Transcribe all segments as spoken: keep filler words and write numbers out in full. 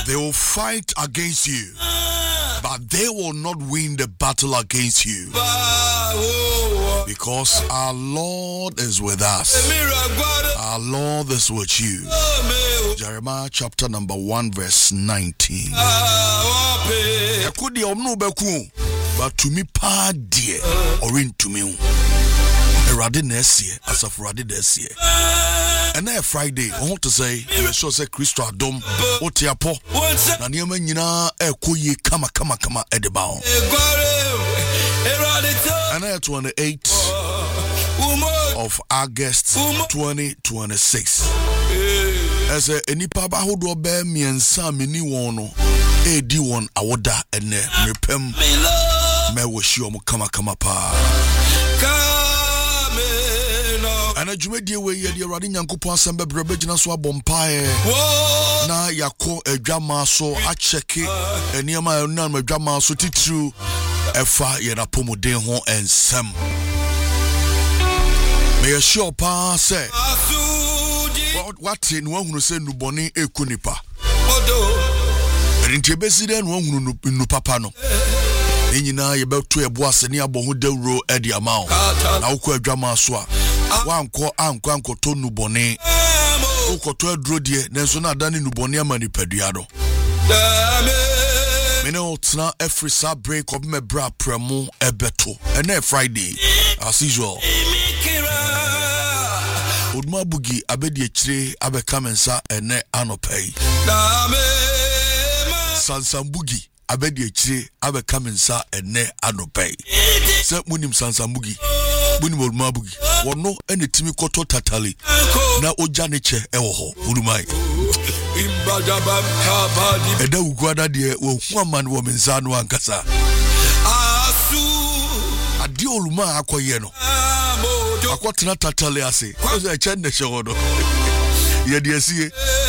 They will fight against you, but they will not win the battle against you. Because our Lord is with us. Our Lord is with you. Jeremiah chapter number one verse nineteen. But to me pa dear or into me. Erade nesie asafo rade nesie. And na Friday I want to say we sure say Christo adom otiapo na niema nyina ekoye kama kama kama edebao. And na twenty-eighth of August twenty twenty-six. As a enipa ba hodo be miensa meni won no e di won awoda ene mepem me wo hio mo kama kama pa. Ana dwumedie we ye de Awurade Nyankopɔn asɛm bebrebe gyina so abompae na yakɔ adwama so a checke eniema na adwama so titru efa ye na pomoden ho ensɛm. Me ye sure pa say what no wahunu say nubɔne ekunipa enti ebesi de no wahunu nu papa no enyina ye beto ebo asene abɔ dawro edi amao na wokɔ adwama so a wanko anko anko to nubɔne ukoto aduro die nenso na adane nubɔne amani padua do mene otna every sa break of me bra premo ebeto ene Friday as usual Oduma bugi abedi echire abeka mensa ene anopai Sansambugi abedi echire abeka mensa ene anopai se munim Sansambugi munim Oduma bugi wono ene timi koto tatali na oja neche ewo ho urumai eda ugwada de wo huaman wo mensa no ankasa adi oluma akoye no akwatena tatale ase ozo eche ne hyewodo ye de asie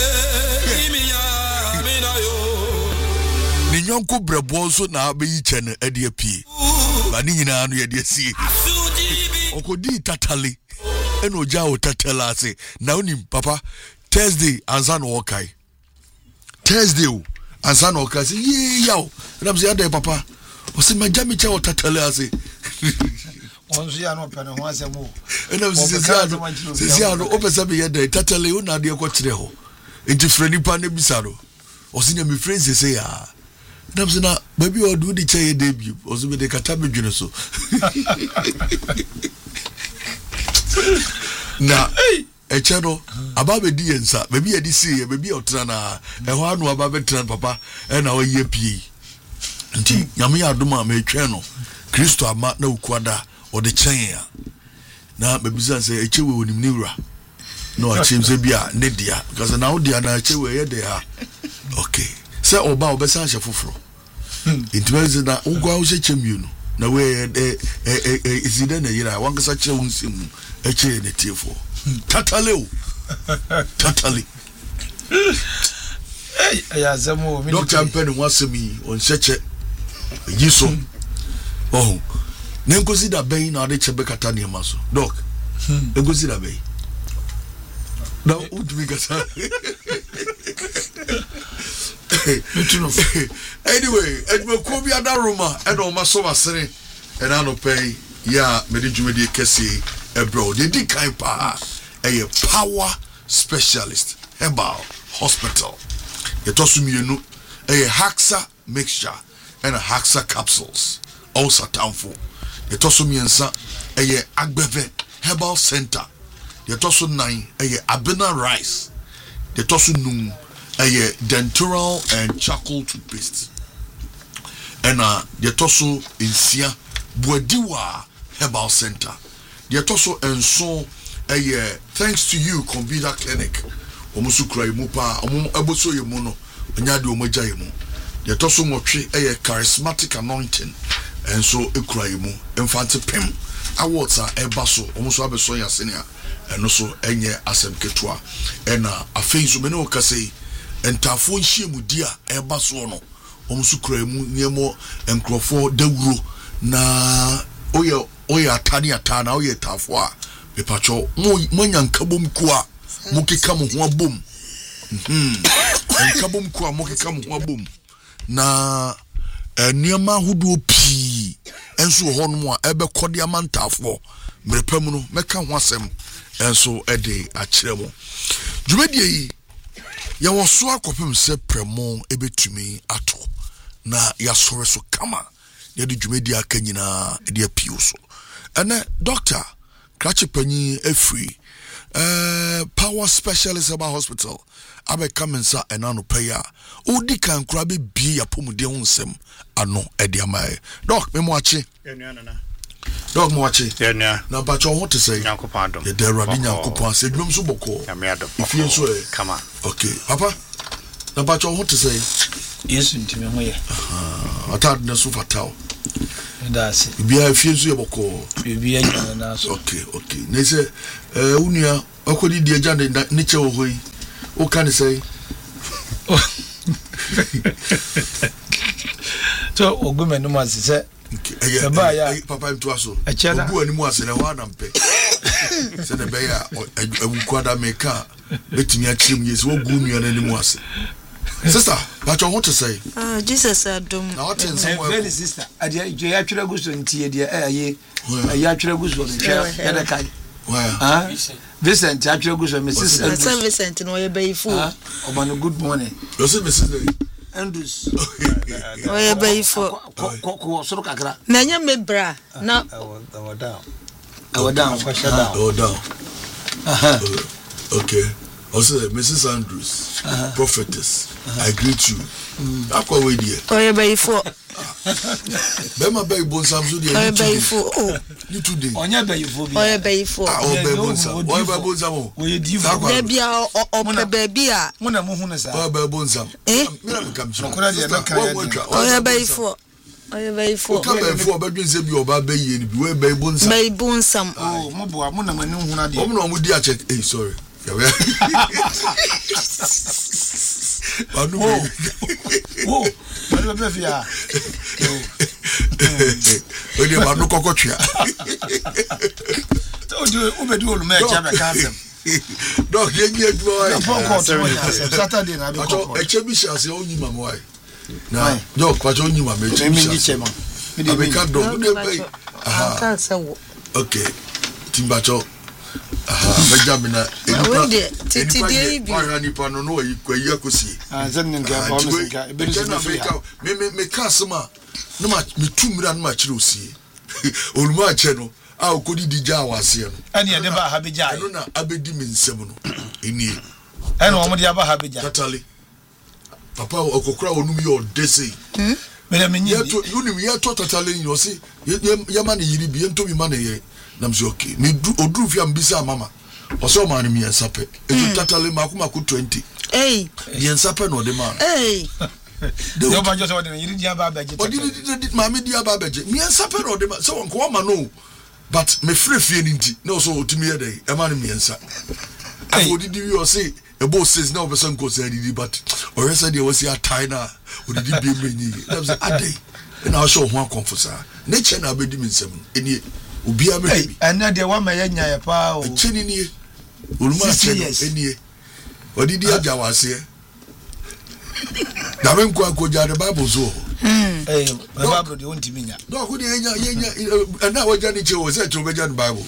ni nyonko brebo so na abeyi che ne ade apie ba ni nyina no ye de asie okodi tatale eno oja o tatale ase na onim papa Thursday ansa no okai Thursday o ansa no okai se ye yawo na be say papa o se majami che o tatale ase onzia no pene ho asemo ena sisiado sisiado opesa be yede tatale o na de ko kire ho enti frani pa na bisaro o se na me friends say ya na be na baby o do di che debut o so be de kata be dwene so na eche no aba be di yensa baby ye di see baby o tra na e ho anu aba be tra papa e na o ye pie nti nyame ya adoma ma etwe no Kristo ama na ukwada o de chen na mebisa say echewe onim ne wura no achimse bia ne dia because na odia na echewe ye de ha okay say oba obesa ahye foforo intwenze na ugwa wo chemiu no na we eh eh iside na yira wankasa che wonsim eche ne tiefo tatale o tatale eh ya zemo mi doctor mpeni wasemi on seche yiso oh nengozi da bay na de chebe kata ne maso doc nengozi da bay na udumi kata anyway edme ko bi ada roma e do maso wasere e na no pay ya me de dwumedi kese e bro de di kan pa e power specialist herbal hospital e to sumienu e Haxa mixture and a Haxa capsules also tamfo e to sumiensa e agbeve herbal center de to so nine e abena rice de to so num a dentural and charcoal toothpaste and uh the toso insia Buadiwa Herbal Center the toso and so a thanks to you computer clinic omusu kra imu pa omu eboso yemu no nyade omoja yemu the toso motwe a charismatic anointing and so ekra yemu infante pem awards are ebaso omusu abeso ya senior and also enye asem ketua and uh afenso me no kase entafo nhyiemu dia eba so no omsu kramu niemo enkrofo dawuro na oye oye atani atana oye tafo a mepacho mo nyankabom ku a mukeka mo ho abom mhm enkabom ko amokeka mo ho abom na eniema hudo pi enso ho no a ebekode amantafo mrepam no meka ho asem enso ede akire mo dwumedie yi ya woso akopem se premo ebetumi ato na ya sore so kama ya de dwumedie aka nyina de apio so ene doctor krachi panyi efri eh power specialist about hospital abe kamensa enano paya odi kan kura be bie yapomde ho nsem ano ede amae doc me mo achi enua na doc mo achi enua na ba cho ho te say Nyankopon adom ye de Awurade Nyankopon ase dwom so boko ya me adom ifie so e kama okay papa na ba cho ho te say Yesu ntimi ho ye ah atad na so fatal ndase bia ifie so ye boko bibia nyana na so okay okay ne se eh unua akodi die gya ne che wo hoyi o kan say so ogume no ma se okay ba ya papa mtu aso ogu animu ase na wa na mpe se ne be ya awukwada meka betimi akirem yesi ogu nua na animu ase sister what you want to say ah Jesus adom na what in some way sister adia je ya twere guso ntie dia eh ya twere guso no hwe ya da kai ah Vincent ya twere guso Missus Vincent Vincent no ye bayifu obano good morning you say Missus Andrews o ye bayifu ko ko soro kakra na nya mebra na awo down awo down ko shut down awo down aha okay also Missus Andrews uh-huh. Prophetess uh-huh. I greet you akwa we dia o ye bayifu be ma be bonsam so dia o ye bayifu oh you today onya bayifu bi o ye bayifu o be bonsam o ye bonsam o ye difu na bia o pe baby a mo na mo hu ne sa o be bonsam eh me na kam so ko na dia na kan o ye bayifu o ye bayifu o ka bayifu o be dwunse bi o ba be yi ni bi we be bonsam be bonsam oh mo bo mo na mani hu na dia o mo na mo di a check eh sorry Anu oh oh manu be fia o de manu kokotwa o de o be do lu me cha be ka sem dog ye nye dwo ai Saturday na be ko e che bi sha se onyi mama wai na dog pa onyi mama e che bi sha me ka do de be aha ka se wo okay timbacho aha benjamina enipa titidie bi ara nipa no no yi kwa yi akosi ah zan nka ba mo nka e be no free me me me ka sema no ma me tumira no ma kire osie oluma ache no a okodi dija awase no ani e de ba ha beja no na abedi me nsem no eni e no mo de ba ha beja totally papa okokura onum ye odese hm me na me nyi ye to unim ye to totally you see ye ma ne yiri bi ye nto bi ma ne ye namso okay me oduru fi am bisa mama oso ma ne mi ensape e totally makuma ku twenty eh ye ensape no de man eh yo ba jo so de yiri dia ba beje o di di ma me dia ba beje mi ensape no de man so won ma no but me free fie ni nti na so otimi ye dey e ma ne mi ensa afo di di wi o say e bo says na o person go say di but o resa dey was ya tie na o di di bi menyi na say adey na o show ho akonfosa na che na abedi mi nsem eni obi a me bi ana de wa ma ya nya ya pa o cheni ni oluma che eni o di di aja wase na men kwa ko ja de bible so hm eh bible de wonti minya no ko de nya nya na wa ja ni che o se che o be ja ni bible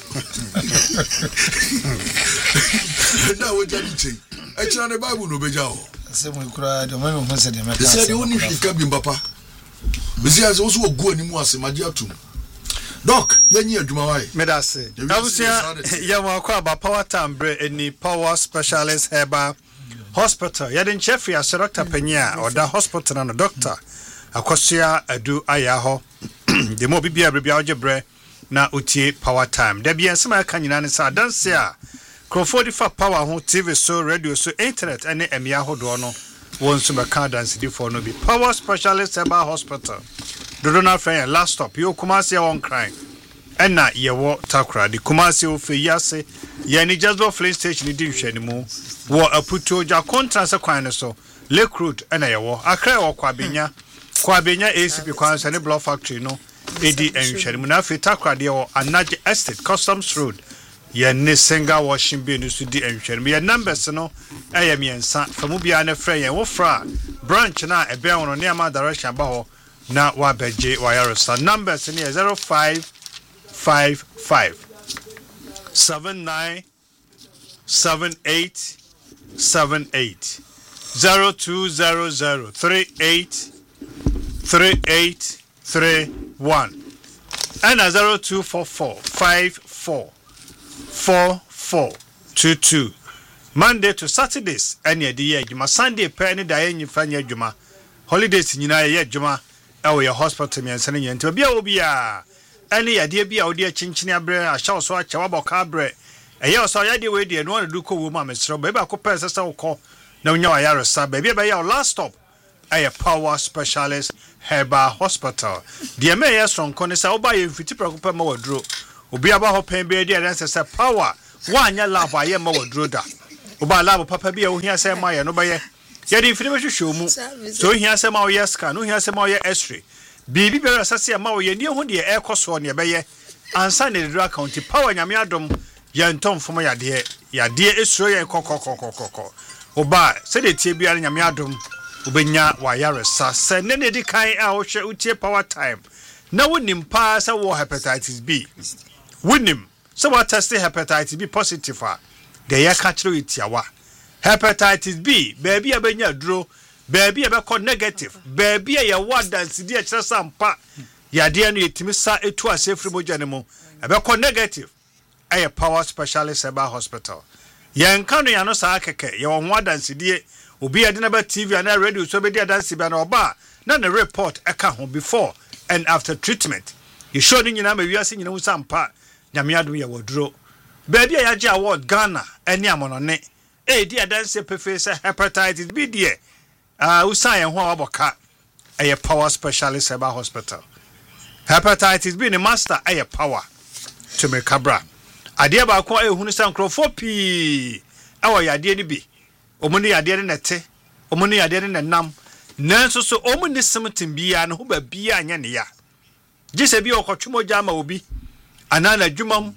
na wa ja ni che e che na bible no be ja o se mo kura de mo mo se de me ka se de oni fika bi papa bisi as wo so ogu animu ase maji atum doc yenyi adwuma wai medase abusia ya mo akwa ba power tambre eni power specialist herbal hospital ya den chef ya doctor penya oda hospital na doctor akosia adu ayaho de mo bibia bibia ojebre na otie power time da bia nsema ka nyina ne sa dance a Crawford fa power ho T V so radio so internet ene emia hodo no won so be ka dance di for no bi power specialist herbal hospital dodo na friend last stop yo Kumasi won cry ena ye wo takra di Kumasi o fe yase ye ni Jasper Flint station di hwani mu wo aputo ja contract kwan ne so Lake Road ena ye wo akra wo kwabenya kwabenya A C P kwan se ne block factory no edi enhwani mu na fe takra de wo Anaje Estate Customs Road ye ne single washing bin no so di enhwere me numbers no eye miensa famu bia na frɛ yen wo fra branch na ebe wono ne ama direction ba ho na wa beje wa yaresa numbers ne zero five five five seven nine seven eight seven eight zero two zero zero three eight three eight three one and a zero two four four five four four four two two Monday to Saturdays any day juma Sunday pe any day nyi fanya juma holidays nyina ye juma e wo ye hospital me nsane nyenti bia obi a any yade bia odi a chinchini abre a sha so a chewa boka abre e ye so yade we de no na du ko wo ma mesro ba ba ko pe sesa wo ko na nya wa yare sa ba bia ba ya last stop a Power Specialist Herbal Hospital de me ye strong ko ne sa wo ba ye mfiti prakopa ma waduro obi aba ho pen be de answer say power wanya lab aye ma waduro da oba lab papa bia wo hia say ma ye no ba ye ye de mfiti be hwehwe mu so hia say ma wo ye scan no hia say ma wo ye x-ray bibi be asase ma wo ye ne ho de e koso ne be ye ansa ne de account power nyame adom ye ntom fom ya de ya de esuro ye kokokokokoko oba se de tie bia nyame adom obenya wa yaresa se ne ne di kan a wo hwe utie power time na wonim pa sa wo hepatitis B wonim so what test hepatitis B positive a de ya ka kire itiawa hepatitis B baby abenya duro baby abekọ negative baby ya wadansi di a kire sampa ya de no yetimi sa etu asefri moja ne mo abekọ negative aye Power Specialist Herbal Hospital yen kanu ya no sa akeke ye won wadansi die obi ade na ba T V and radio so be dia dansi ba na oba na the report eka ho before and after treatment you show ni nyina ma wiase nyina hu sampa nyame adom ye woduro baby ya je award Ghana eni amonone e dia dansi pefe se hepatitis B die ah usan ye ho aboka aye Power Specialist Herbal Hospital hepatitis B ni master aye power to me cabra ade ba ko e hunu san krofo pi awo yade ni bi omuni yade ni nete omuni yade ni nam nanso so omuni simtin bia no ba bia anya ne ya gise bi okotwemo jama obi anana dwumam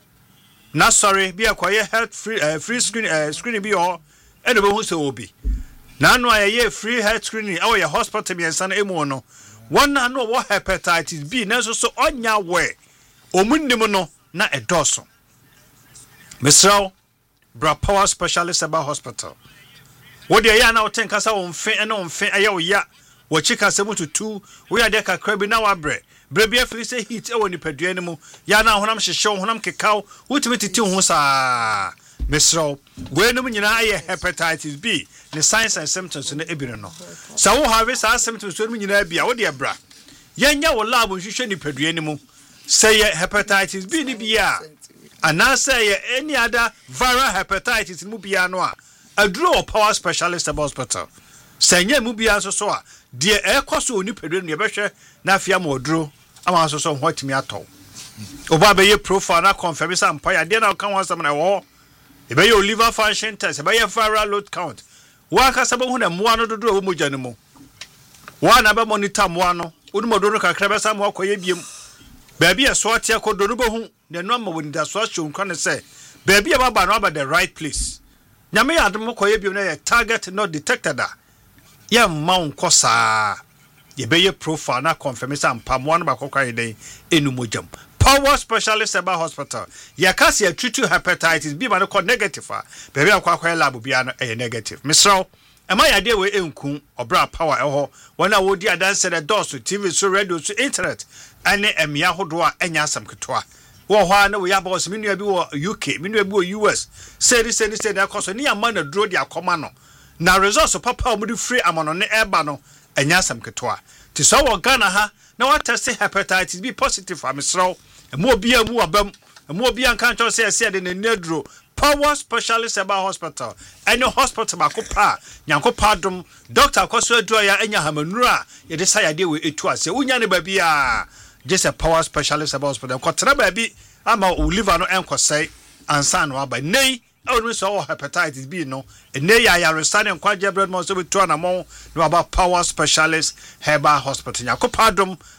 na sorry bi akoye health free uh, free screen uh, screening bi o eno be hu so obi na no aye free health screening awo ye hospital bi ensa na emu no wona no wo hepatitis B nanso so onya we omunnim no na edoso Misrao Bra Power Specialist Herbal Hospital. What the ya now think as on fe and on fe ayo ya wo chika seven to two we are there kakra bi na wa bre bre bia free say heat e woni padua mu ya na honam hyehye honam kekaw wutimi titi ho sa Misrao we no nyina aye hepatitis B the signs and symptoms no ebire no sa wo have sa symptoms no nyina bia wo de bra yanya wo lab hwehwe ni padua mu say hepatitis B ni bia and now say any other viral hepatitis mu bia no a aduro Power Specialist Hospital sanye mu bia so so a de e kwaso oni pedro no yebehwe na afia ma oduro ama so so hotimi ato oba be ye profile na confirm say ampa ya de na kan wansam na wo e be ye liver function test e be ye viral load count wa ka sabo hu na mo ano dodo wo moja ne mo wa na be monitor mo ano odi mo dodo kakra be sam ho akoye biem baby e so atia ko dodo bo hu the normal when that's what you can say baby about about the right place nyame adom ko ye bi na target not detected da ya mount kosa ye be ye profile na confirm say am one ba kokwa den enu mojam Power Specialist Herbal Hospital ya kasi ya treat hepatitis B ma no negative baby akwa akwa lab bia no e negative misro am I ade we enku obra power eho wana wodi adanse the doors to T V so radio so internet ane emia hodo a enya asam ketwa wo hwa na we ya boss minu bi wo U K minu bi wo U S say this say this say that cause ni ama na dro dia koma no na results papa omudi free amono ne eba no enya asam ketwa ti so wo Ghana ha na what test hepatitis B positive amsro emo bia mu abam emo bia kan cho say say de ne nedro Power Specialist Herbal Hospital any hospital makopa nyankopa dom doctor kwaso adua ya enya hamanura ye de say ade we etu ase unya ne ba bia just a Power Specialist Herbal Hospital kotra ba bi ama o liver no enkosai ansa no aba nei e so hepatitis B no nei ya ya resane nkwaje bread mo so betu anamon no about Power Specialist Herbal Hospital nyankopa dom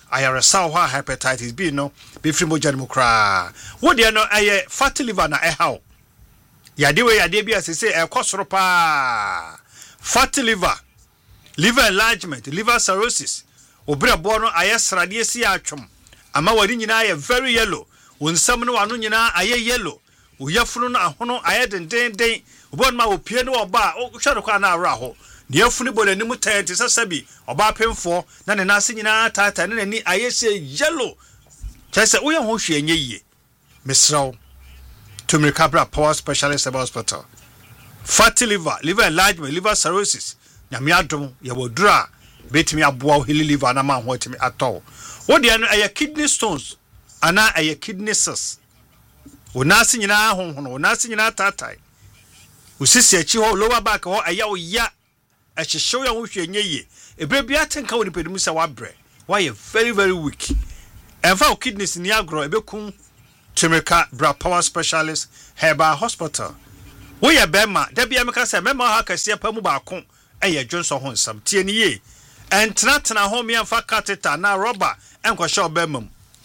ayaresa ho hepatitis B no be free moja no kra wo de no aye fatty liver na e haw yade we yade bi asese e kosoro pa fatty liver liver enlargement liver cirrhosis obra bo no aye srade si atwom ama wadi nyina aye very yellow wonsam no wano nyina aye yellow uyafunu no ahono aye denden den obon ma opie no oba o hwere kwa na awra ho ne afunu bo nanim tente sasabi oba pemfo na ne nase nyina tata ne nani aye se yellow chese uye ho hwe enye yie misraw Tumiri Bra Power Specialist Hospital fatty liver liver enlargement liver cirrhosis nyame adom ye wodura betimi aboa o hili liver na ma ho timi atọ wo de no aye kidney stones ana aye kidney cysts wonase nyina honhono wonase nyina tatai usisi achi ho lower back ho aya wo ya ahyehyew ya ho hwe enye ye ebe bia tenka wo nipadum se wabre why very very weak enfa kidneys ni agro ebe kun Tumiri Bra Power Specialist Herbal Hospital wo ye bema da bia meka se mema ha kase pa mu ba ko eye Johnson ho nsam tie ni ye entra tena ho me amfa catheter na rubber enko show bema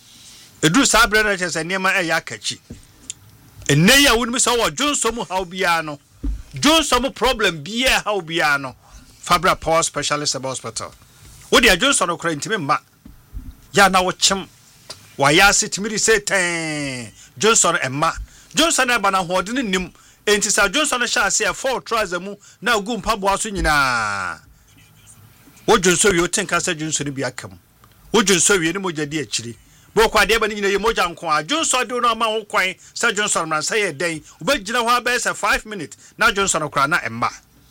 edu sa bre na chese niema eye akachi enne ya wonu so wo Johnson mu how bia no Johnson mu problem bia how bia no Fabra Power Specialist Hospital wo de Johnson okra ntimi mma ya na wo chem wa ya sitimiri say ten Johnson emma Johnson eba na hoɔden nim enti sa Johnson sha ase e four trouser mu na gu mpabo aso nyina wo Johnson wi o tenka sa Johnson bi akam wo Johnson wi ni moja di akiri bo kwa de ba ni nyina ye moja nko a Johnson do no ma ho kwan sa Johnson na say e den wo ba gina ho aba say five minutes na Johnson kra na emma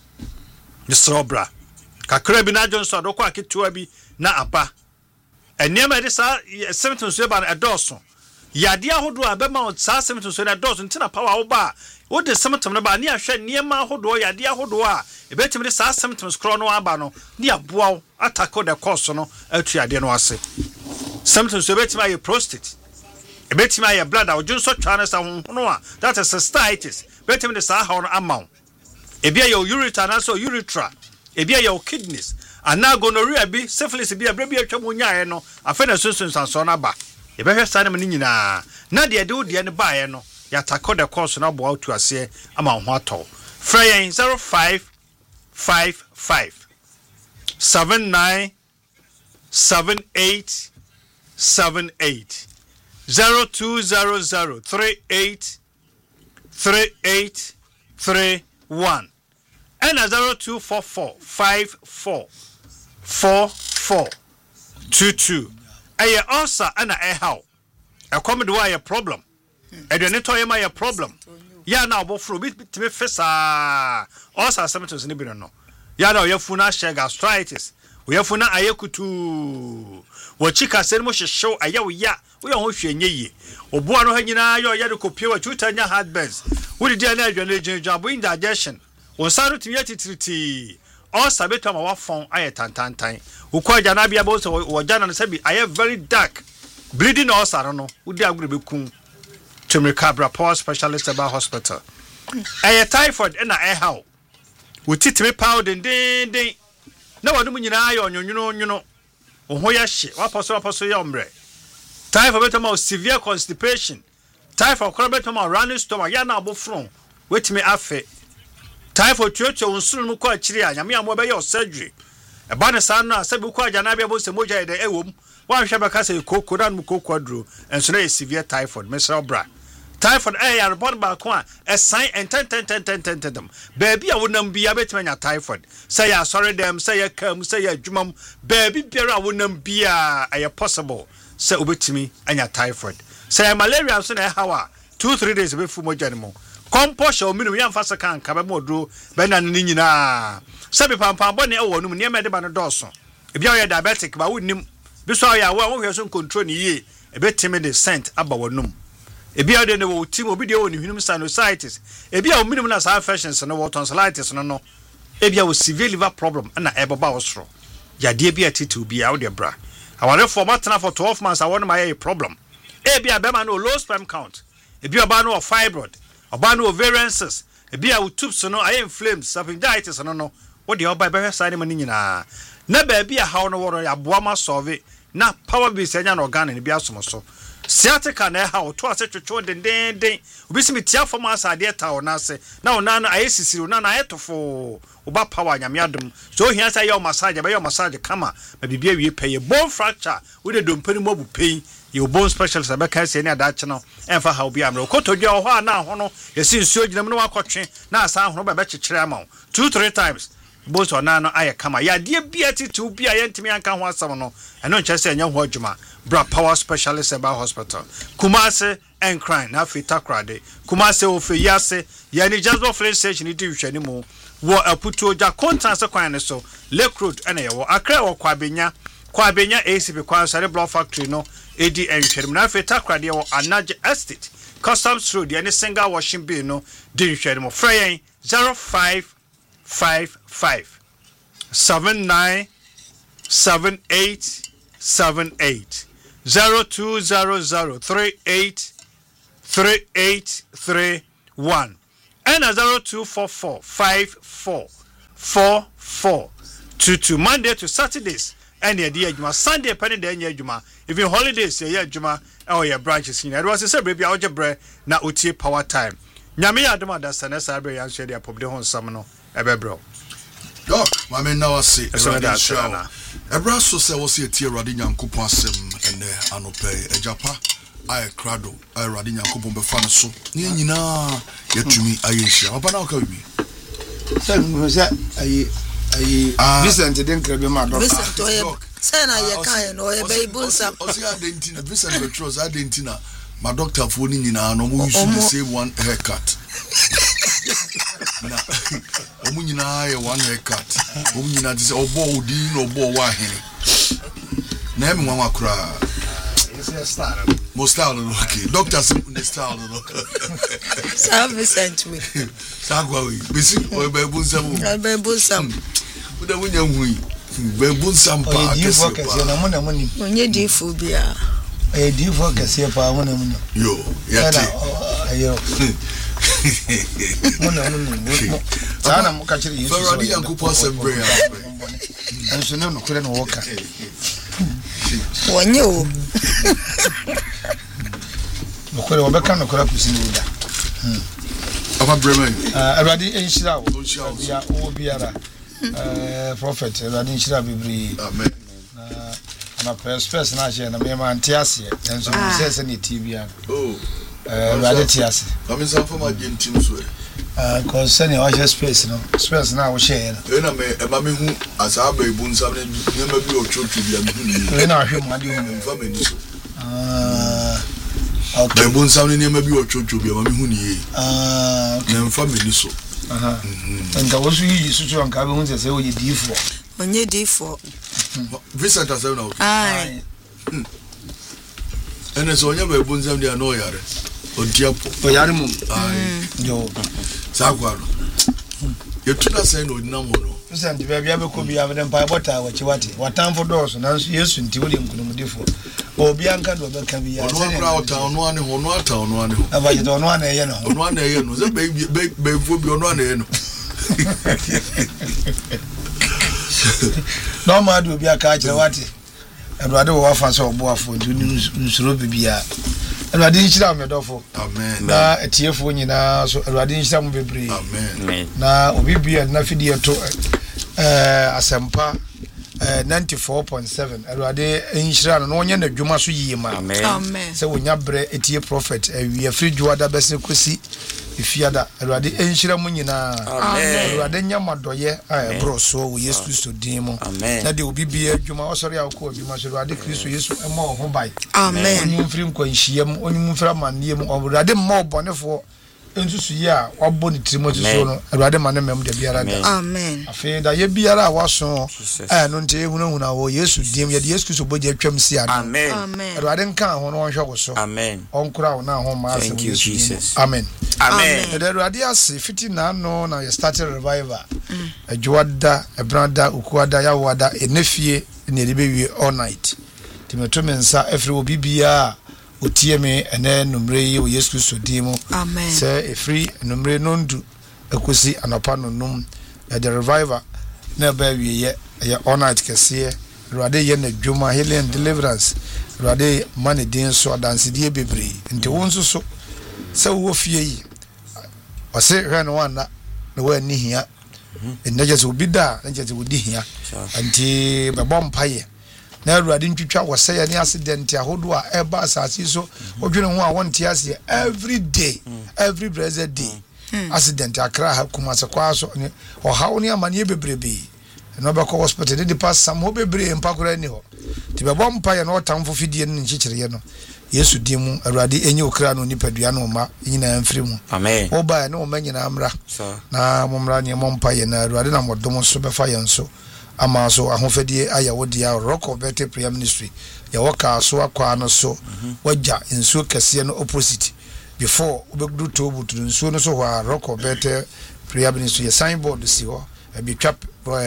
ni sobra kakra bi na Johnson do kwa ketua bi na aba enema de sa symptoms we ba na edoso yade ahodo abema sa symptoms we na edoso ntina power wo ba wo de symptoms na ba ne ahwe niema ahodo yade ahodo a ebetim de sa symptoms kro no aba no ne aboa attack the cause no atu yade no ase symptoms we betim aye prostate ebetim aye blood a ojunso twa na sa hono a that is cystitis betim de sa ha no amount ebia your urethra na so urethra ebia your kidneys ana gonorrhea bi syphilis bi abra bi atwa nyae no afa na sunsun sanso na ba ye behwe sa na me nyina na de de de ne baaye no ya takọ the course na bo auto ase ama ho atọ frey zero five five five seven nine seven eight seven eight zero two zero zero three eight three eight three one and zero two four four five four four four two two. Aye also ana e how e come do a problem e do ne to ye my problem ya na obofro bi timi fesa also symptoms ni bi no ya na oyafu na share gastritis oyafu na ayekutu wo chika se mo hwehwew aya wo ya wo ye ho hwenye yi oboa no ha nyina yo ya de kopie wa tutanya heartburns wo di dia na adwane ginjabo indigestion wo saru timi atitriti all sabeto ma wa fon aye tantantan ukwa jana bia bo so wo jana no sabi aye very dark bleeding ulcer no udi agure bekun Tumiri Bra Power Specialist Hospital aye typhoid na aye how wo titimi powder den den na wadu mu nyina aye onyonwono onwono wo ho ya hye wa poso poso ya ombre typhoid beto ma severe constipation typhoid kora beto ma running stomach ya na abofron wetimi afe typhoid tuocho unsuru mu kwa chiri a nyame amo be your surgery e ba ne san na sabi kwa jana bia bo se moja ede ewom wan hwe beka se koko dan mu koko aduro enso na severe typhoid mesra bra typhoid eh ya report ba kwa e sign and ten ten ten ten ten ten baby a wonam bia betimanya typhoid say ya sorry them say ya kam say ya dwumam baby biara wonam bia aye possible say obetimi anya typhoid say malaria so na hawa two three days be fu moja ni mo composure minimum yam fasa kan ka be modro be na ni nyina sabi pampa bone e wonum ne mede ba no doso e bia ye diabetic ba wonim bi so ya wo hwe so control ni ye e be timi de scent aba wonum e bia de ne wo tim obi de woni hwinum sinusitis e bia o minimum na sa infections no wo tonsillitis no no e bia wo severe liver problem na e baba wo soro ya de bia titu bia wo de bra aware format na for twelve months I want my problem e bia be ma no low sperm count e bia ba no fibroid oba no ovarian cyst e bia wo tubes no aye inflamed saphenditis no no wo de oba be hwesa ne mani nyina na ba bia hawo no woro ya boa ma solve na power base anya na organ ne bia somo so sciatica na ha oto ase twetwo den den den obi si metia fom asade ta ona ase na ona no ayesisiri ona na ayetofo oba power nyame adom so hia say your massage be your massage kama ma bibia wie peye bone fracture we de dompani mobu pain your bone specialist abeka say na da che no emfa ha obi amre okotodwa ho a na ho no yesi nsuo ginam no wakotwe na asa ho no be be kyekere ama two three times both ona no aye kama ya de bia titu bia yentimi anka ho asam no eno nche say nya ho adwuma bra power specialist about hospital Kumase and Crime na fita krade Kumase ofe yase ya ni Jasper Flint station ni hwani mu wo aputo ja contrast kwan ne so Lake Road ene ye wo Accra wo kwabenya kwabenya A C P kwan sare block factory no edi enhwere na fita krade wo Anage Estate Customs Road ya ni single washing bay no di hwere mu frey zero five five five seven nine seven eight seven eight zero two zero zero three eight three eight three one and a zero two four four five four four four two two Monday to Saturdays and the day juma Sunday penny day juma even holidays ye juma or your branches in it was a baby algebra na utie power time nyame adoma da sana sabre yan share their public hon samno ebebro Doc, my man now I say Ebra so say was a tear Radi Nyankopon asem ene anope ejapa ay krado ay Radi Nyankopon be fa so ne nyina yatumi ayehia oba na ka bi say no say ay ay Vincent den krebe ma doc Vincent o ye say na ye kan no ye be bunsam o say adentina Vincent Petros adentina my doctor for ni nyina no mo use the same one haircut na omu nyina ye one haircut omu nyina say obo odi no obo wa hene na emi nwa akura is style mo style no okay doctor say no style no Vincent we sagwa we bisi o be bunsam o be bunsam we da wunya hui be bunsam pa kesi pa na mo na mo ni onye di fu bia e di fu kesi pa mo na mo yo yati ayo Mona mona sana mukachiri Yesu Ferrari yankupo assemble anso no kure no woka wonye o nokure wobeka nokura kusini uda Papa Bremen ah Awurade enhyira wo ya wo biara eh prophet Awurade enhyira bibiri amen na na press press na je na me ma ntiase enso se se ne T V an oh eh Awurade tiase kami sa for my team so ah cause sene wa share space no space na wo share no e na me e ma me hu asaba ebu nsam ne nyama bi o chocho bi am hu ni e na ahwe ma de hu mfa me ni so ah okay ebu nsam ne nyama bi o chocho bi am hu ni ah na mfa me ni so aha nka wo su yi su so nka be hu se o ye difo onye di fu Vincent asem na o ai ene so nyama ebu nsam dia no yare o diapo o yare mum ai yo sagwa no yetuna sai no dinam ho no Vincent be bia be ko bia be mpa bota wa chiwate watamfo doso nanso Yesu nti wo de nkunumdifo obi anka do be ka bia ono akra ota ono ane ho ono ata ono ane ho aba je do ono ane ye no ono ane ye no ze be be fo bi ono ane ye no no ma do bia ka kire wate Awurade wo wafa so oboafo nti nsuro bibia Awurade nhyira me dofo amen na etiefo nyina so Awurade nhyira mo bebre amen na obi bia na fidie to eh asempa ninety-four point seven Awurade nhyira no onye na dwuma so yiyema amen se wonya bre etie prophet awie free juada bese kosi ifiada Awurade enhyira mu nyina amen Awurade nyama doye a bro so wo Yesu Kristo din mu na de obi bia adwuma osori akọ adwuma so Awurade Kristo Yesu ema ho bai amen onyu mfiri nkwanhyiam onyu mfiri amanneam Awurade mma obonefo ensusu ye a wabɔ ne tirimo so no Awurade ma ne mem de biara da amen afei da ye biara waso eh no nte ehunahuna wo Yesu dim ye de Yesu Kristo boje atwam si ada amen Awurade nka ho no wonhwe wo so amen onkura wo na ho ma ase Yesu amen amen the Awurade ase fifty na no na ye started revival adwada ebrada ukuada yawada enefie ne ribewie all night timeto mensa efre obi bia otie me ene numre yi o Yesu Kristo dimo amen se efri numre nondu ekosi anapa nonum e the revival na ba wiye ye all night kese awurade yɛ na dwuma healing and deliverance awurade ma ne din so adansedie bebree nti wo nso so sɛ wo fie yi ɔse hwɛ no wanna na wo ani hia nɛgye sɛ obi da nɛgye sɛ wodi hia nti bɛbɔ mpaeɛ na awurade ntwitwa wɔsɛyɛ ne accident ahodo a ɛba asase so odwene ho a wɔnte ase every day every blessed day accident akra ha kuma se kwa so ɔhaw ne amane bebrebe no bɛkɔ hospital de pass sam ho bebree mpakora ni hɔ ti bɛbɔ mpaeɛ na ɔtamfo fidie no nkyekyereɛ no yesu di mu awurade enye okra no nipadua no ma nyina mfiri mu amen oba na o manyina amra na momra ne mompaeɛ na awurade na modom so bɛfa yɛn so ama so ahofadie ayawo dia Rock of Better Prayer Ministry ya waka so akwa no so wagya nsuo kɛse no opposite before obegudu tobu to nsuo no so hɔ Rock of Better Prayer Ministry signboard si hɔ ebi twap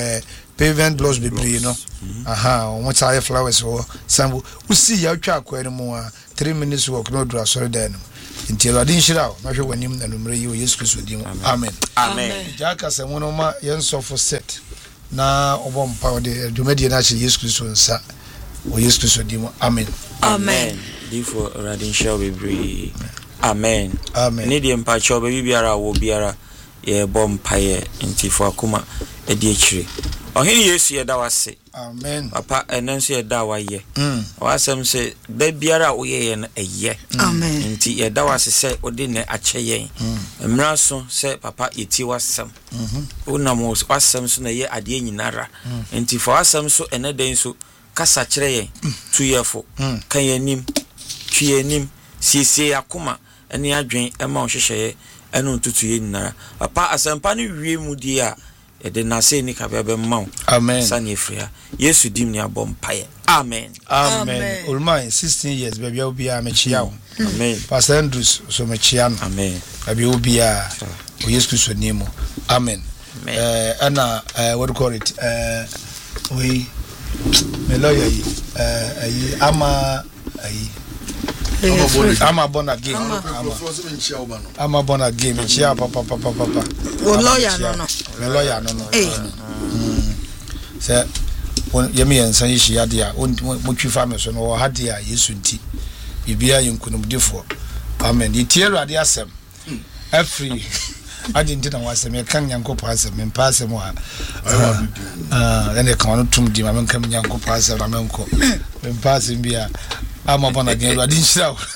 pavement blocks bebree no aha o mo tsaye flowers ho sambu usi ya twa akwa no mu a three minutes walk no dura sori dan no nti awurade nhyira o na hwɛ wanim na numere yi o Yesu Kristo di mu amen amen jaka sɛ mo no ma yɛn sɔfo set na obom pa de dwumadi na che Yesu Kristo nsa o Yesu Kristo di mu amen amen before radin shall be bree amen amen ne de mpa cho be biara wo biara ye bom paye nti fo akoma e de akire ohene Yesu ye da wase amen papa enenso ye da waye mm wasem se da biara wo ye ye eye amen nti ye da wase se odi ne akyeye mmra so se papa yeti wasem mhm unam wasem so na ye ade nyinara nti fo wasem so ene den so kasa kyere ye tuyefo kan yanim twiyanim siesie akoma ene adwen ema ohwehweye eno ntutu ye nyinara papa asempa ne wie mu di a ede na se ni ka bebe maw amen sane efria Yesu dim ni abom paye amen amen ulmai sixteen years baby obi a mechia wo amen Pastor Andrews so mechia no amen baby obi a o Yesu Kristo nimo amen eh ana what do you call it eh we me lawyer yi eh ayi ama ayi ama born again ama born again mechia papa papa papa wo lawyer no no me lawyer no no eh se won yemi ensan yi hia de a mo twifa me so no ha de a Yesu nti bibia yinkunumdefo amen yitie Awurade asem every adinti na wasem e kan Nyankopɔ asem me mpa asem a ah ene kan no tum di ma men kan Nyankopɔ asem na menko me mpa asem bia ama bona gen Awurade nhyira wo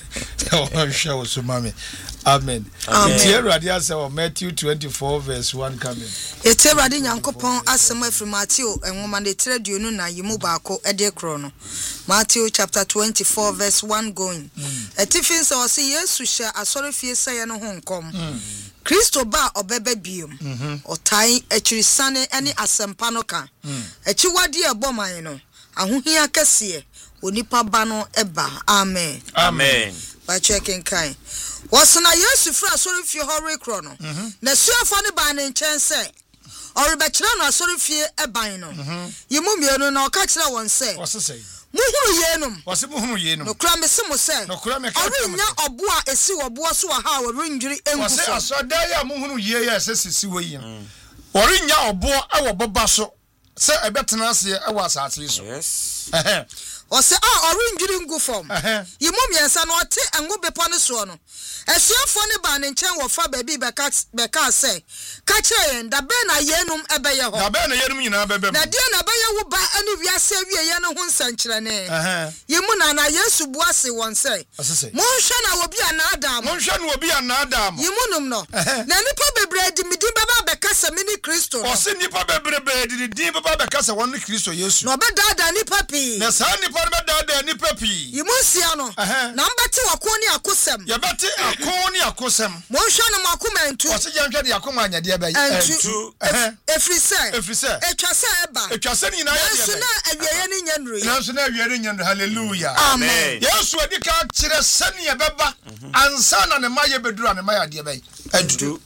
o show so mami amen yitie Awurade asem Matthew twenty-four verse one coming ete Awurade Nyankopɔn asem afiri Matthew enwoma de treduonu na yimu baako ede kro no Matthew chapter twenty-four verse one going etifin so se Yesu hye asɔre fie sɛ no ho nkom Kristo ba obebe biom otai achirisane ene asempa no ka achiwade eboman no ahohia kese onipa ba no eba amen amen by checking kind wasna Yesu fra asɔre fie hore kro no na suafo ne ba ne nkyɛn sɛ ɔrebɛkyerɛ no asɔre fie eban no yimu mienu na ɔka kyerɛ wɔn sɛ wɔsesɛ muhuru yenum wase muhuru yenum no kura me se mo se no kura me ka nya obo a esi obo so ha wo renjiri engu wase asoda ya muhuru ye ya sesisi wo yi ori nya obo e wo boba so se ebetena ase e wo asase so yes eh o se a orenjiri ngu fom yimu miensa no ote engu bepo no so no esuafo ne ba ne nchen wo fa baabi beka beka se ka kire yen da be na yenum ebeye ho da be na yenum nyina bebe na dia na beye wo ba ani wiase wie ye no ho nsankyere ne yimu na na Yesu buase won se monhwe na obi ana adam monhwe na obi ana adam yimu num no na nipa bebre di midi baba beka se mini Kristo o se nipa bebre be di di baba beka se won Kristo Yesu no be dada nipa pi na sa nipa be dada nipa pi yimu sia no na mbete wakoni akosem ye bete akoni akosem monhwe na makoma ntu o se je nhwe de akoma anya de be ntu efrise efrise etwa se eba etwa se ni na ya de Yesu na awieye ni nyanru Yesu na awieye ni nyanru hallelujah amen Yesu adi ka kire sani ye beba ansa na ne maye bedura ne maye de be adu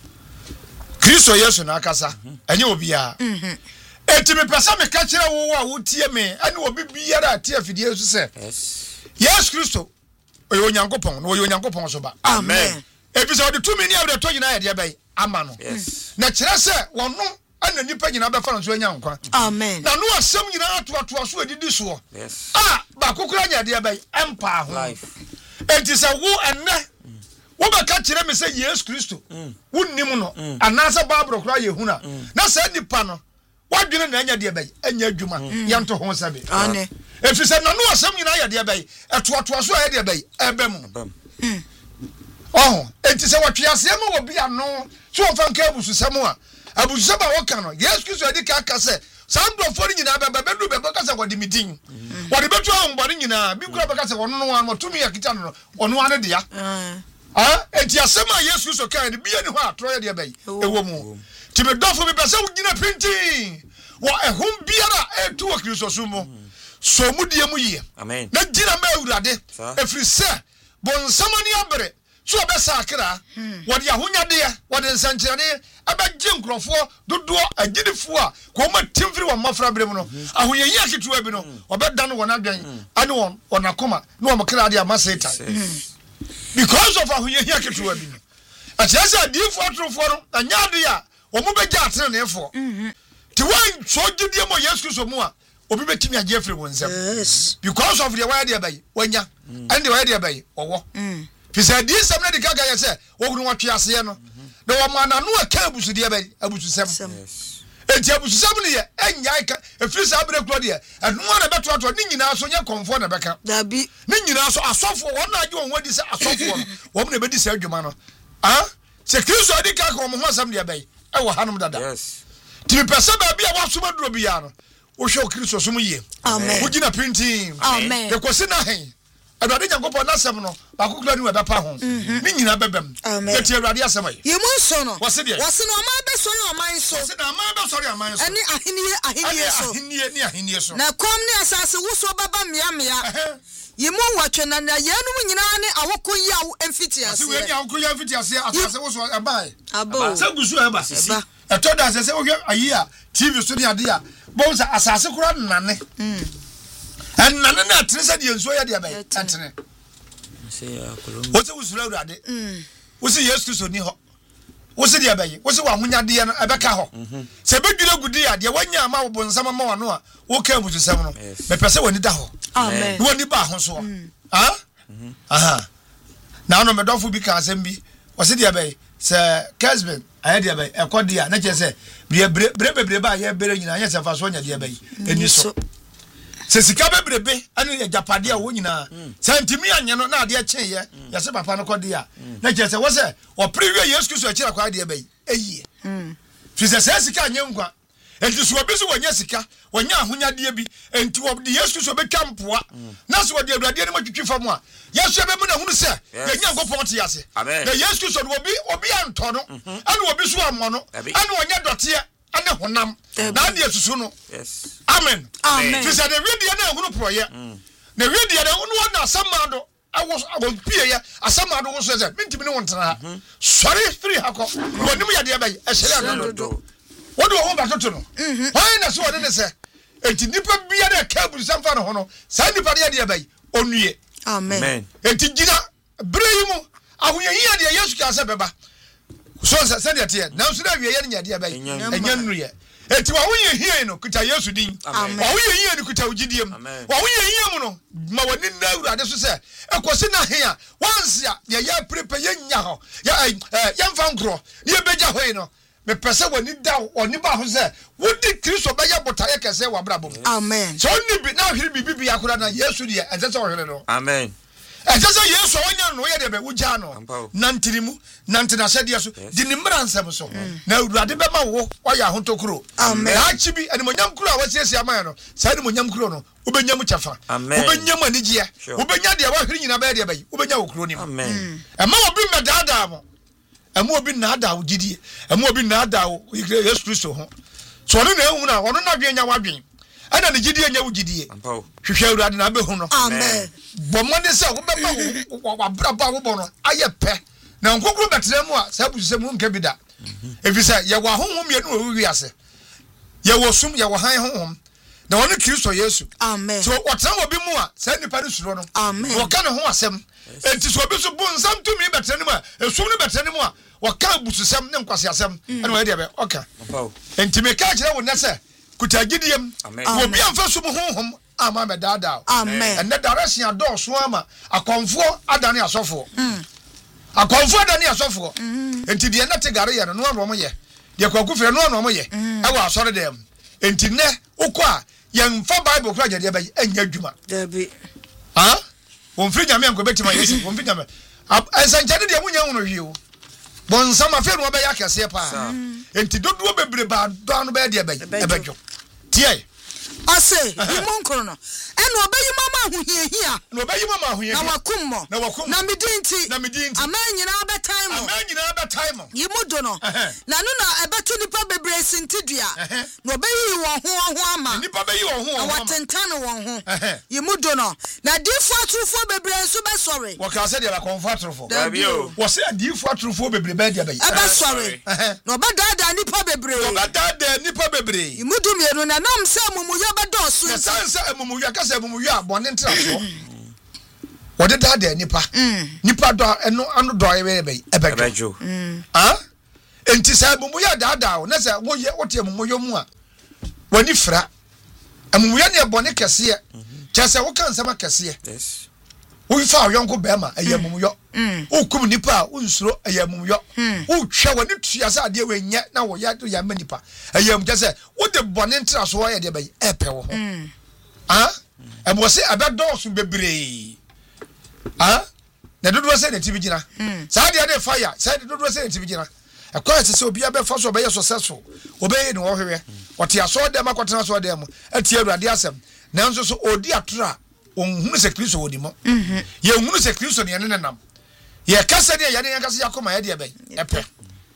Kristo Yesu na akasa enye obi a eti me pesa me ka kire wo a wo tie me ene obi biara atie afidie Yesu se Yesu Kristo oyo Nyankopon no oyo Nyankopon so ba amen ebi se odi tumi ni awde to nyina ye de be ama no na kire se wono ana nipa nyina be fa no so anya nkwa amen na no asɛm nyina ato ato so adidi so yes ah ba kokora nya de be empa ho enti sɛ wo enne wo be ka kire me sɛ Yesu Kristo wonnim no anasa Bible kora yehuna na sɛ nipa no wadwene na anya de be anya adwuma yɛnto ho sabe ane efi sɛ na no asɛm nyina ya de be ɛto ato so ya de be ebe mu oh enti sɛ watwe asɛm wo bia no so fa nka abususɛm a abususɛm a wɔka no Yesu Kristo adi ka ka sɛ sandro for nyina bɛbɛ bɛdu bɛbɛ ka sɛ wɔde midin wɔde bɛtu ahombɔne nyina bi kura bɛka sɛ wɔno no ano tumi akita no ɔno ane dia ah enti asɛm a Yesu Kristo ka ne bia ne ho atoro yɛ de bɛyi ɛwɔ mu ti me dɔfo bi pɛsɛ wo gyina pintin wɔ ɛhom biara ɛtu wɔ Kristo so mu so mu die mu yie amen na gyina ma awurade ɛfiri sɛ bonsama ne abere so obesakra wode ahonyade wode nsankyerane abagye nkrofo dodo agidifo a ko ma timfiri wo mafra brem no ahoyeyi aketuwa bi no obeda no wona adwan ane won onakoma no wo mkra de amaseta because of ahoyeyi aketuwa bi atiasa difo atrofo no anyade a wo mu begya atene nefo ti wan so gidie mo Yesu Kristo mu a obi betimi agye afiri won nsam because of the way they bay wanya and the way they bay owo fisa di sam na di gaga ye se ogunu watwe ase no na wo mana no aka abusu de bay abusu sam enti abusu sam ne ye enya ka efisa abere kro de enu na beto ato ni nyina so nya konfo na beka dabi ni nyina so asofo won na age won wadi se asofo no wo na bedi se adwuma no ah se Kristo adi ka ko mo ho sam de bay e wo hanom dada yes ti pesa ba bia wasoma duro bia no wo hwe Kristo so mu ye amen wo gina printing amen e kosi na hen Awurade Nyankopɔn nasɛm no bakokura ni wabɛpa ho ni nyina bɛbɛm eti Awurade asɛm ayi yemu nso no wase de wase no ma bɛ sɔre ɔman so wase na ma bɛ sɔre aman so ɛne ahenie ahenie so ahenie ni ahenie so na kom ne asase wuso baba mia mia yemu watwe na na yenum nyina ne awoko yi awo emfiti ase se we ni awoko yi emfiti ase asase wuso ɛbae abo se gusu ɛba sisi ɛtɔ da sɛ wo hwɛ ayi a T V so ni ade a bon sa asase kura nane and nane na atre sɛ de nso yɛ de abɛn atene se ya kolom wo se wusura Awurade wo se Yesu Kristo ni hɔ wo se de abɛn wo se wa hunyade no ɛbɛka hɔ sɛ bedwire gudi a de wanya ama wo bonsam ma wano a wo ka abususɛm no me pɛ sɛ wani da hɔ amen wani ba ho so ah aha na no me dɔfo bi ka asɛm bi wo se de abɛn sɛ Kesben ayɛ de abɛn ɛkɔde a na kyɛ sɛ bre bre bre ba yɛ bere nyina yɛ sɛ fa so nya de abɛn eni so se sika bebrebe ane ya japade a wo nyina santimi anye no na ade a chen ye ya se papa no kode a na je se wo se o prewe Yesu Kristo akira kwa ade bayi eyie fi se se sika anye nkwa enti so obi so wonya sika wonya ahonyade bi enti wo de Yesu Kristo betwa mpoa na so de Awurade ne matwitwi fam a Yesu ebe mu na hunu se ye nya nkopon te ase na Yesu Kristo do obi obi anto no ane obi so ammo no ane wonya dote ane honam na ade asusu no yes amen amen fi se de wiedie na hunu proye na wiedie na hunu na asamado awo awo pie ya asamado wo so se mintimi ne wontana sori free hako wonim ya de bayi ehele adodo wodo ho ba toto no why na so wode ne se enti nipa bia na ka buru samfa no ho no sa nipa de de bayi onue amen enti gina breyimu ahoye hia de Yesu ka se beba so se se de te na so na wie ye nya de bayi enya nuye enti wa wo ye hie no kuta Yesu din wa wo ye hie no kuta ugidiem wa wo ye hie mu no ma wani na Awurade so se ekosi na hia once ya ye ya prepare ye nya ho ya ya mfa nkro ye beja hoi no me pese wani da oni ba ho se wodi Kristo ba ya botaye kese wa brabo amen so ni bi na hwere bibi bi akura na Yesu de ense se hwere no amen ense se Yesu onya no ye de be wuja no nantirimu nantina hye so di ni mra nsem so na Awurade be ma wo wa ya hontokuro amen na chibi eni monyam kuro a wasiesie aman no sa eni monyam kuro no ubenya mu chafa ubenya mu anigye ubenya de wa hwere nyina ba de bayi ubenya wo kuro nim amen ema obi medada mo ema obi na ada wo gidie ema obi na ada wo Yesu Kristo ho so no na ehu na wono na dwenya wadwen ana ne gidie nya wo gidie hwehwe Awurade na be hu no amen bomode se wo beba wo wabraba wo bo no aye pe na nkokuru betre mu a sa bususe mu nka bida efisa ye wo ahonhom ye no wo wi ase ye wo sum ye wo han honhom na wɔne Kristo Yesu amen so wɔtena wɔ bi mu a sɛ nipa no suro no amen wɔka ne ho asɛm enti so obi so bu nsam tumi bɛtena ne mu a esum ne bɛtena ne mu a wɔka bususɛm ne nkwasi asɛm ɛna wɔyɛ deɛ bɛ ɔka enti me ka kyerɛ wo nɛ sɛ kutagidiem obi amfa so mu honhom ama me daadaa amen ɛnɛ direction adɔɔso ama akɔnfoɔ adane asɔfoɔ akɔnfoɔ adane asɔfoɔ enti deɛ na te gare yɛ no no ano ɔmo yɛ deɛ kwaku fere no ano ɔmo yɛ ɛwɔ asɔre dɛm enti nɛ wokɔ a yɛmfa bible kora gyadeɛ bɛyɛ ɛnyɛ adwuma dabi ha wɔmfiri nyame anko bɛtima yɛsi wɔmfiri nyame ɛnsɛnkyɛde deɛ munya wono hwie o bɔnsam afei no wɔbɛyɛ akɛseɛ paa enti dodoɔ bebree baa dɔa no bɛyɛ deɛ bɛyɛ ɛbɛdwo tie ase imu nkoro no ɛna ɔbɛyi mama ahohiahia na ɔbɛyi mama ahohiahia na wakum mo na wakum na medinti na medinti ama nyinaa bɛtan mo ama nyinaa bɛtan mo yimu do no na no na ɛbɛto nipa bebree sintidua na ɔbɛyi wɔn ho ho ama nipa bɛyi wɔn ho ama watentan wɔn ho yimu do no na difo atrufo bebree nso bɛsɔre wɔka sɛ deɛ bakɔnfo atrufo dabio wɔsɛ adifo atrufo bebree bɛyɛ deɛ bɛyɛ ɛbɛsɔre na ɔbɛdaadaa nipa bebree ɔbɛdaadaa nipa bebree yimu do mienu na nam sɛ mumuyɛ bɛdɔɔso nti sansa amumuyɛ kasa amumuyɛ a bɔne ntrasoɔ wɔde daadaa nipa nipa dɔ ɛno ano dɔ ɛbɛyɛ bɛyɛ ɛbɛdwo ah enti sɛ amumuyɛ daadaa wo na sɛ woyɛ wote amumuyɛ mu a wani fra amumuyɛ ne bɔne kɛseɛ kyɛ sɛ woka nsɛm kɛseɛ wofa ɔyɔnko bɛɛma ɛyɛ amumuyɔ wokum nipa a wonsuro ɛyɛ amumuyɔ wotwa wani tua sɛ adeɛ wɔnyɛ na wɔyɛ yɛ ma nipa ɛyɛ amumuyɛ sɛ wode bɔne ntrasoɔ yɛ deɛ bɛyɛ ɛpɛ wo ho ah ɛbɔ sɛ ɛbɛdɔɔso bebree ah na dodoɔ sɛ na tibi gyina saa deɛ de fire saa deɛ dodoɔ sɛ na tibi gyina ɛkɔ ɛsɛ sɛ obi abɛfa so ɔbɛyɛ successful ɔbɛyɛ ne wɔhwehwɛ ɔte asɔɔ dɛm akɔtena asɔɔ dɛm mu ɛte awurade asɛm nanso so ɔdi atoro a ɔnhunu sɛ Kristo wɔ di mu yɛnhunu sɛ Kristo ne yɛne ne nam yɛka sɛ deɛ yɛne yɛnkasa yɛakɔma yɛdeɛ bɛyɛ ɛpɛ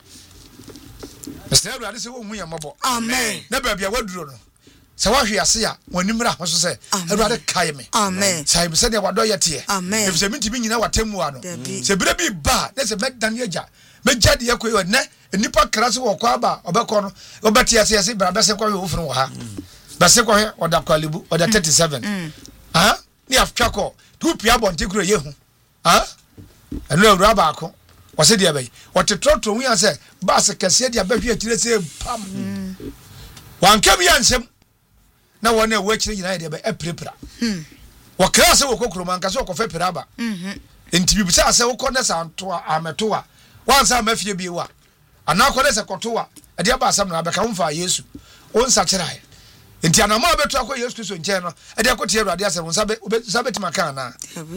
mɛsɛ awurade sɛ wɔnhu yɛ mmɔbɔ amen na baabi a waduro no sɛ wahwe ase a wɔnimra ho so sɛ awurade kae me amen sɛ sɛ deɛ wadɔ yɛ teɛ amen efisɛ mentimi nyina watemmu no sɛ bere bi ba na sɛ mɛdan agya mɛgya deɛ kɔ yɛ nɛ nipa kra se wɔ kɔ aba ɔbɛkɔ no ɔbɛte ase ase bra bɛsɛ kɔ wɔ wofunu wɔ ha bɛsɛ kɔ ɔda kwalibu ɔda thirty-seven ah ni aftwa kɔ tu pia bɔnte kuro yɛ hu ah ɛno awura baako wɔsɛ deɛ bɛyi wɔte trɔtrɔ hu ya sɛ baase kɛseɛ deɛ bɛhwe akyire sɛ pam wanka bi ansɛm na wɔn a wɔakyire nyinaa deɛ bɛ ɛpirapira wɔkra sɛ wɔkɔ kurom anka sɛ wɔkɔfɛ pira aba nti bi bisa sɛ wokɔ ne sa ntoa amɛtoa wansa amafie bi wa anaa kɔ ne sɛ kɔtoa ɛde aba asɛm na abɛka ho mfa Yesu onsa kyerɛ nti anama beto akɔ Yesu Kristo nkyɛn no ɛde akɔ tie Awurade asɛm nsa bɛ nsa bɛ timaka na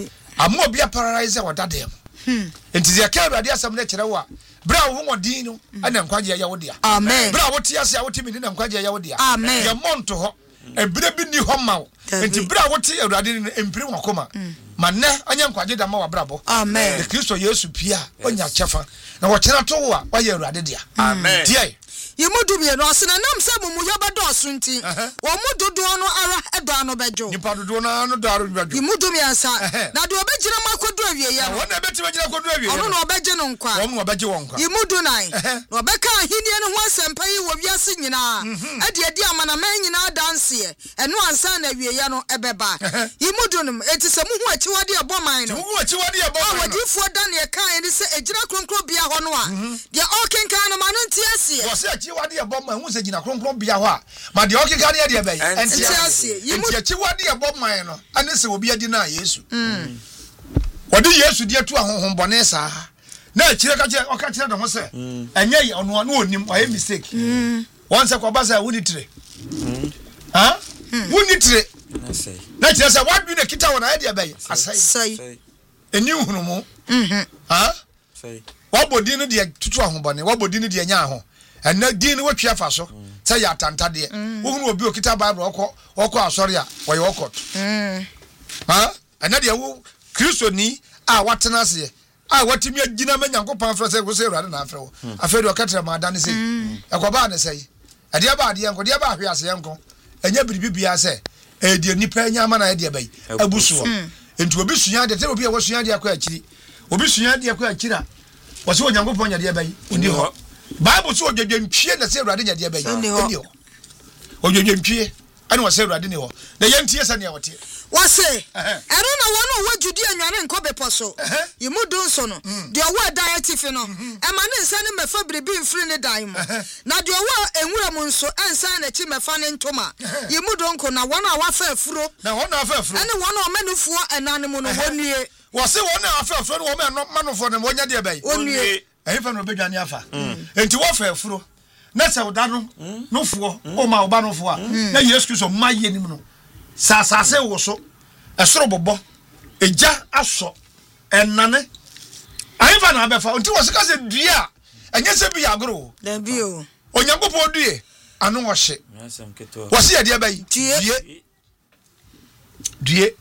amo bia paralyze wɔda dem nti zɛ ka Awurade asɛm ne kyerɛ wo a bra wo ho din no ɛna nkwagye yɛ wo dia amen bra wo tie ase a wo timi na nkwagye yɛ wo dia amen yɛ monto hɔ ebire bi ni hɔ ma wo nti bra wo tie Awurade no empire wo koma ma ne anya nkwagye da ma wa brabo amen de Kristo Yesu pia onya kyɛfa na wo kyerɛ to wo a wa yɛ Awurade dia amen tie yimudu bi no se na nam se mumu ya bedoso nti wo mudodo no ara edo ano bejo nipa dodo na no do aro bejo yimudu mi ansa na de obegyina makodo awie ya wona beti begyina kodo awie ono no obegye no nkwa wo no obegye won nkwa yimudu nan na obeka ahini no ho asempa yi wo wiase nyina ade ade amana man nyina danse eno ansa na awie ya no ebeba yimudu no enti se mu ho achiwade eboman no mu ho achiwade eboman no wadifuo dan ye kan ni se egira kronkro bia ho no a de okenkan no ma no ntiasie wade ye bom man hu se gina kronkron bia ho a ma de okeka ne de be enti ase enti achi wade ye bom man no ane se obi adi na Yesu mm wade Yesu die tu ahonhon bone saa na akire ka kire oka kire de ho se enye ye ono no onim o ye mistake mm won se ko ba sa wuni tire mm ha wuni tire na kire se wadu ne kita wona de be asai sai eni hunu mu mhm ha sai wabodi no de tutu ahonbone wabodi no de nya ho ena din no watwa fa so say ya tantade wo hunu obi okita bible okọ okọ asori a wo ye okot mm ha ena de wo Kristo ni a watena se a watimi agina ma Nyankopon fra se ko se Awurade na afra wo afedi okatra ma dane se ekoba ne sei ade aba ade enko de aba ahwe ase enko enya biribibia se e de nipa nya ma na de bai abusuo enti obi sunya de te obi e wo sunya de akọ akiri obi sunya de akọ akira wo se Nyankopon nya de bai oni ho Bible so odwodwentwie na se Awurade nya de aba yi. Oni ho. Odwodwentwie. ɛne wɔsɛ awurade ne hɔ na yɛntie sɛ nea wɔte wɔse ɛno na wɔn a wɔwɔ Judea nwane nkɔ bepɔ so yimu do nso no deɛ ɔwɔ dan atifi no ɛma ne nsa ne mɛfa biribi mfiri ne dan mu na deɛ ɔwɔ enwura mu nso ɛnsa n'akyi mɛfa ne ntoma yimu do nko na wɔn a wafa afuro na wɔn a wafa afuro ɛne wɔn a ɔmɛnufoɔ ɛnan mu no wɔnue wɔse wɔn a wafa afuro ne wɔn a manofoɔ ne wɔnya deɛ bɛyi wɔnue ɛyi fa no bɛdwane afa enti wɔfa afuro na sɛ woda no nofoɔ o ma woba nofoɔ a na Yesu Kristo ma yɛ nim no sa asase wo so ɛsoro bɔbɔ egya asɔ ɛnane ayifa na abɛfa nti wɔ sika sɛ dua ɛnyɛ sɛ bi agoro da bi o onyankopɔn due ano wɔhye wɔse yɛ deɛ bɛyi due due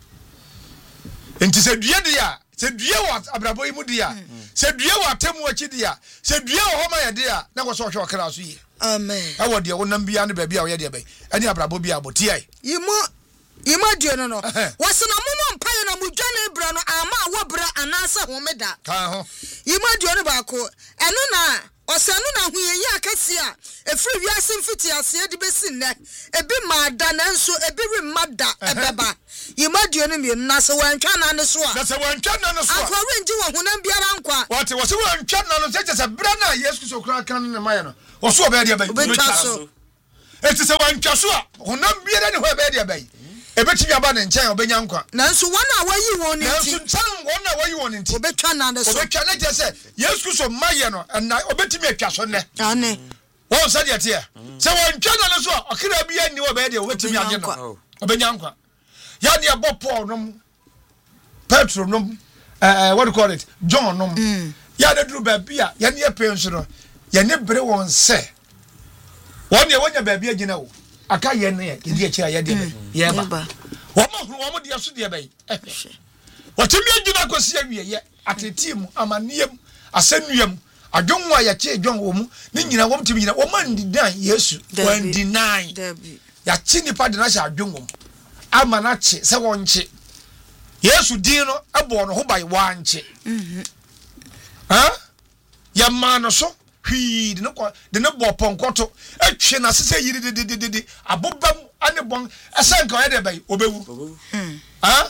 nti sɛ due de a sɛ due wɔ abrabɔ yi mu de a sɛ due wɔ atemu akyi de a sɛ due wɔ hɔ ma yɛ de a na wɔ sɛ ɔhwɛ ɔkra so yie amen ɛwɔ deɛ wonam bia ne baabi a wɔyɛ deɛ bɛyi ɛne abrabɔ bi a bɔtiae yimu Ima dio no no. Wasana mumo mpaye na mudwane bra no ama awobra anasa homeda. Ka ho. Ima dio no baako. Eno na osanu na huyenye akasi a efiri wiase mfiti ase de besi nne. Ebi maada na nso ebi remada ebeba. Ima dio no mienu na se wantwa na ne so a. Na se wantwa na ne so a. Akwa nji wo honam biara nkwa. Wate wo se wantwa na no se se bra na Yesu Kristo kura kan ne maye no. Wo so obe de ba. Obetwa so. Eti se wantwa so a honam biara ne ho obe de ba. Ebetimi aba ne nkyɛn obenya nkwa nanso wɔn a wayi wɔn ne nti nanso nkyɛn wɔn a wayi wɔn ne nti obetwa na ne so obetwa ne gye sɛ Yesu Kristo mayɛ no na obetimi atwa so nnɛ ane wɔn sɛ deɛ teɛ sɛ wɔn ntwa na ne so a ɔkra bi ani wɔ bɛyɛ deɛ obetimi agye no obenya nkwa ya ne ɛbɔ Paul nom Petro nom eh what do you call it John nom ya de duru baabi a ya ne yɛpɛ nso no ya ne bere wɔn sɛ wɔn ne wɔnya baabi agyina wo aka ye ne ye di akira ye de ye ba wo ma huru wo mo de so de ba yi wo temi agina kwasi awie ye atetim amaniem asanuam adwonwa ya che dwon wo mu ne nyina wo temi nyina wo ma ndidan Yesu wan deny ya chi nipa de na sha adwon wo ama na che se wo nche Yesu din no abo no ho bai wa nche mhm ha ya ma no so hwi de no de no bo ponkoto atwe na sese yiri de de de de abobam ane bon asanka o de bai obewu mm ha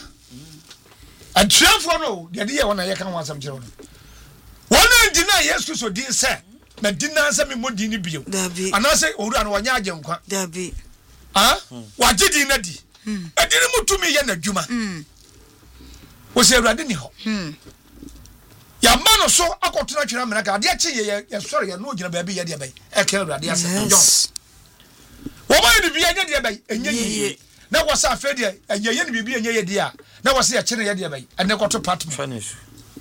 atwafo no de de ye wona ye kan wasam kire wona wona dina Yesu Kristo din se na dina se me modi ni bio ana se owura no wanya agye nkwa dabi ha waje din na di edini mutumi ye na dwuma mm wo se awurade ni ho mm ya mano so akotuna twena menaka ade achi ye ye sori ye no gina baabi ye de bai e ka awurade ase John wo ba ni bi anya de bai enye ye na wo sa afa de enye ye ni bibi enye ye de a na wo se ye kire ye de bai ene koto partner finish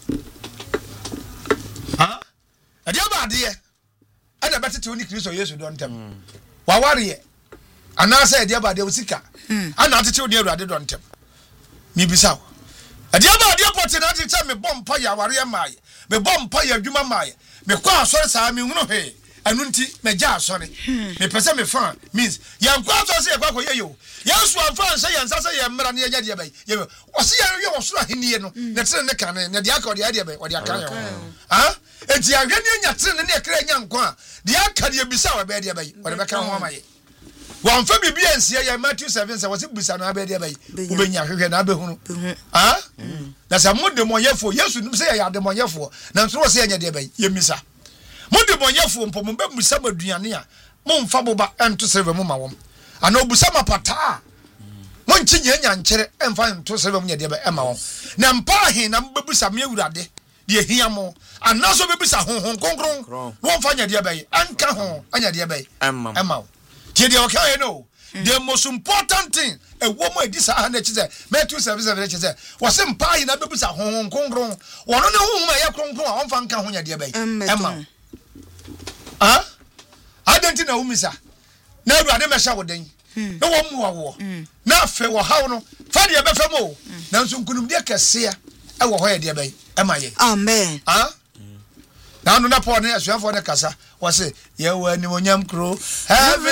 ha ade ba de ye ana betete oni Kristo Yesu don tem wa ware ye ana sa ade ba de usika ana atete oni awurade don tem mi bisa adia ba adia pote na tete me bompa ya ware maaye me bompa ya adwuma maaye me kwa asore saa me hunu he anu nti me gya asore me pese me fan means ya kwa asore se kwa koye yo Yesu amfa nse ya nsa se ya mmra ne ya de bai ye o se ya ye osoro ahenie no ne tere ne kan ne de aka o de ya de bai o de aka yo ha enti ya hwe ne nya tere ne ekra nya nkwa de aka de bisa o bai de bai o de beka ho amaye wan fa bibia nsia ya Matthew seven say wose busa no abedi abai ubenya hwehwe na abehunu ah na sa mo demonyefo Yesu nim say ya demonyefo na nso wose anya de abai yemisa mo demonyefo mpo mo bemusa maduane a mo mfa boba ento serve mo ma wom ana obusa mapata mo nkinye nya nkyere emfa ento serve mo nya de abai ema wom na mpa he na bebusa me awurade de ehia mo ana so bebusa honhon konkron won fa nya de abai anka ho anya de abai ema ema Kidi okay no the most important thing a woman this a na chize Matthew seven seven chize was mpa yi na bebusa honhon konkron wono ne honhom ya konkron a onfa nka ho nya de bai ema ah identity na umisa na awurade mesha wodan na wo mu wo na afe wo hawo no fa de be fam o na nso nkunum de kese e wo ho ya de bai ema ye amen ah na no na po ne asuafo de kasa wose ye wa ni wonyam kro